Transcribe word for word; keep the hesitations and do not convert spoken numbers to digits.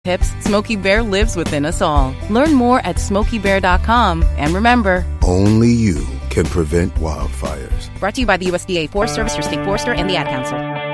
Hips, Smokey Bear lives within us all. Learn more at smokey bear dot com. And remember, only you can prevent wildfires. Brought to you by the U S D A Forest Service, your state forester, and the Ad Council.